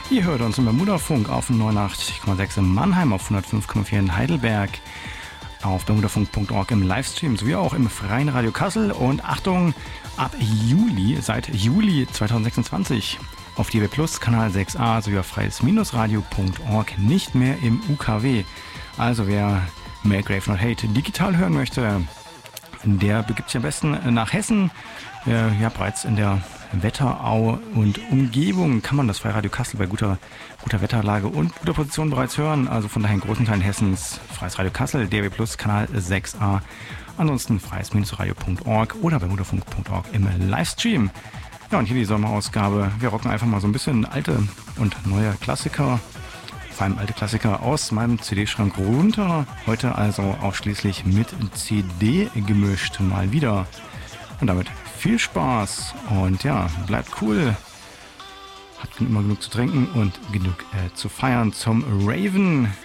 Ihr hört uns im Bermudafunk auf 89,6 in Mannheim, auf 105,4 in Heidelberg, auf bermudafunk.org im Livestream sowie auch im Freien Radio Kassel und Achtung, ab Juli, seit Juli 2026 auf DAB Plus, Kanal 6a sowie auf freies-radio.org nicht mehr im UKW. Also wer Make Grave Not Hate digital hören möchte, der begibt sich am besten nach Hessen. Ja, bereits in der Wetterau und Umgebung kann man das Freiradio Kassel bei guter Wetterlage und guter Position bereits hören. Also von daher in großen Teilen Hessens Freies Radio Kassel, DAB Plus, Kanal 6a. Ansonsten freies-radio.org oder bermudafunk.org im Livestream. Ja, und hier die Sommerausgabe. Wir rocken einfach mal so ein bisschen alte und neue Klassiker, vor allem alte Klassiker aus meinem CD-Schrank runter. Heute also ausschließlich mit CD gemischt, mal wieder. Und damit viel Spaß und ja, bleibt cool. Habt immer genug zu trinken und genug zu feiern zum Raven.